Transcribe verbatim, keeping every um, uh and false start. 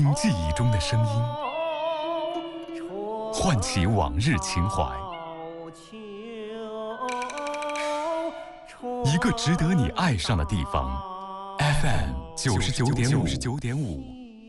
听记忆中的声音，唤起往日情怀。一个值得你爱上的地方 ，F M 九十九点五。